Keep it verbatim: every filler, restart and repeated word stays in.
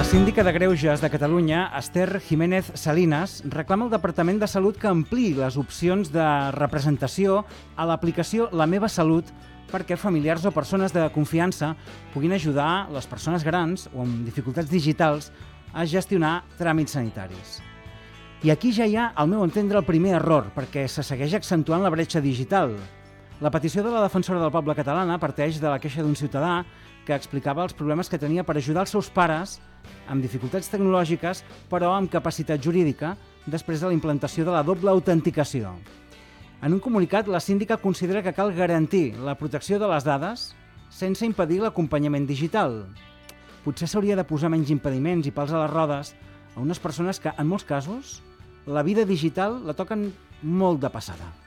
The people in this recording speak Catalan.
La síndica de Greuges de Catalunya, Esther Jiménez Salinas, reclama al Departament de Salut que ampliï les opcions de representació a l'aplicació La meva salut perquè familiars o persones de confiança puguin ajudar les persones grans o amb dificultats digitals a gestionar tràmits sanitaris. I aquí ja hi ha, al meu entendre, el primer error, perquè se segueix accentuant la bretxa digital. La petició de la defensora del poble catalana parteix de la queixa d'un ciutadà que explicava els problemes que tenia per ajudar els seus pares amb dificultats tecnològiques, però amb capacitat jurídica, després de la implantació de la doble autenticació. En un comunicat, la síndica considera que cal garantir la protecció de les dades sense impedir l'acompanyament digital. Potser s'hauria de posar menys impediments i pals a les rodes a unes persones que, en molts casos, la vida digital la toquen molt de passada.